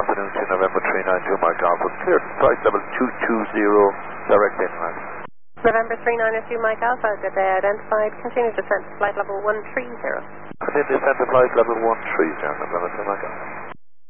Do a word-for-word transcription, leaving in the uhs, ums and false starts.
afternoon to November three nine two Mike Alpha. Clear flight level two two zero, direct inland. November three nine two Mike Alpha, good day identified. Continue descent to flight level one three zero. Continue descent to flight level one three zero, November two Mike Alpha.